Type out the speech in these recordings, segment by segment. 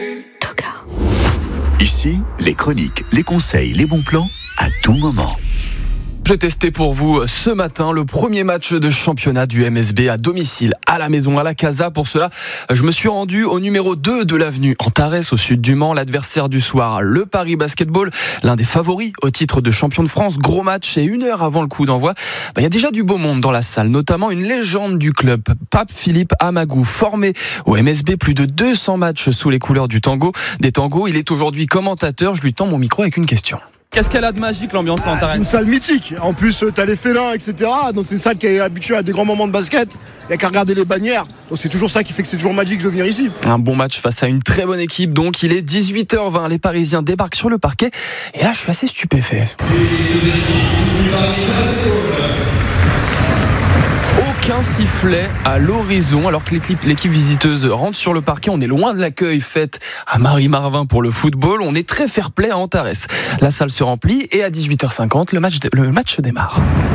Ici, les chroniques, les conseils, les bons plans, à tout moment. J'ai testé pour vous ce matin le premier match de championnat du MSB à domicile, à la maison, à la Casa. Pour cela, je me suis rendu au numéro 2 de l'avenue Antares, au sud du Mans. L'adversaire du soir, le Paris Basketball, l'un des favoris au titre de champion de France. Gros match, et 1 heure avant le coup d'envoi, il y a déjà du beau monde dans la salle, notamment une légende du club, Pape Philippe Amagou, formé au MSB, plus de 200 matchs sous les couleurs des tangos. Il est aujourd'hui commentateur. Je lui tends mon micro avec une question. Qu'est-ce qu'elle a de magique, l'ambiance à Antares? C'est une salle mythique. En plus, t'as les félins, etc. Donc c'est une salle qui est habituée à des grands moments de basket. Il n'y a qu'à regarder les bannières. Donc c'est toujours ça qui fait que c'est toujours magique de venir ici. Un bon match face à une très bonne équipe. Donc il est 18h20. Les Parisiens débarquent sur le parquet. Et là, je suis assez stupéfait. Aucun sifflet à l'horizon, alors que l'équipe visiteuse rentre sur le parquet. On est loin de l'accueil fait à Marie-Marvin pour le football. On est très fair-play à Antares. La salle se remplit et à 18h50, le match démarre.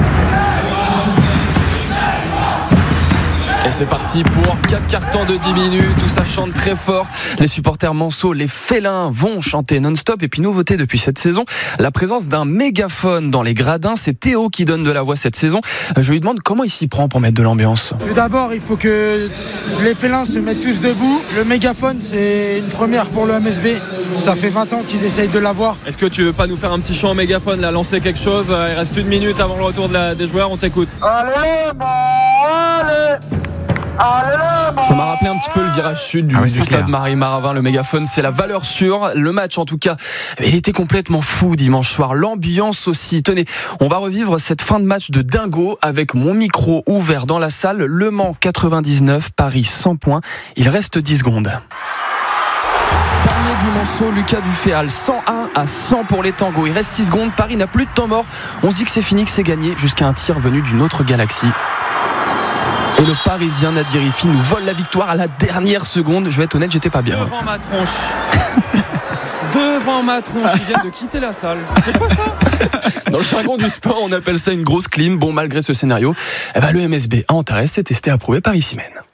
Et c'est parti pour 4 cartons de 10 minutes, où ça chante très fort. Les supporters manceaux, les félins vont chanter non-stop. Et puis nouveauté depuis cette saison, la présence d'un mégaphone dans les gradins. C'est Théo qui donne de la voix cette saison. Je lui demande comment il s'y prend pour mettre de l'ambiance. Tout d'abord, il faut que les félins se mettent tous debout. Le mégaphone, c'est une première pour le MSB. Ça fait 20 ans qu'ils essayent de l'avoir. Est-ce que tu veux pas nous faire un petit chant au mégaphone, là, lancer quelque chose? Il reste 1 minute avant le retour des joueurs, on t'écoute. Allez, allez! Ça m'a rappelé un petit peu le virage sud du stade Marie-Marvin. Le mégaphone, c'est la valeur sûre. Le match, en tout cas, il était complètement fou dimanche soir. L'ambiance aussi. Tenez, on va revivre cette fin de match de dingo avec mon micro ouvert dans la salle. Le Mans 99, Paris 100 points. Il reste 10 secondes. Dernier du Manceau, Lucas Duféal, 101 à 100 pour les tangos. Il reste 6 secondes. Paris n'a plus de temps mort. On se dit que c'est fini, que c'est gagné, jusqu'à un tir venu d'une autre galaxie. Et le Parisien Nadir Ifi nous vole la victoire à la dernière seconde. Je vais être honnête, j'étais pas bien. Devant ma tronche. Devant ma tronche, il vient de quitter la salle. C'est quoi ça? Dans le jargon du sport, on appelle ça une grosse clim. Bon, malgré ce scénario, le MSB à Antares s'est testé, approuvé par Isimène.